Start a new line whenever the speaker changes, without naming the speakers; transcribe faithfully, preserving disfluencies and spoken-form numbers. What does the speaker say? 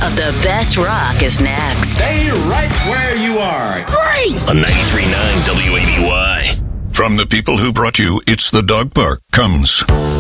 of the best rock is next.
Stay right where you are.
Great!
On ninety-three point nine W A B Y.
From the people who brought you It's the Dog Park comes